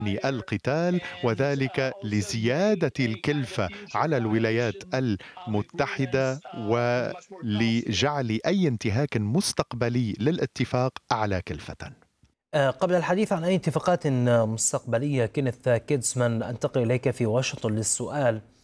القتال، وذلك لزيادة الكلفة على الولايات المتحدة ولجعل أي انتهاك مستقبلي للاتفاق أعلى كلفة. قبل الحديث عن أي اتفاقات مستقبلية، كينيث كيدزمان، أنتقل إليك في واشنطن للسؤال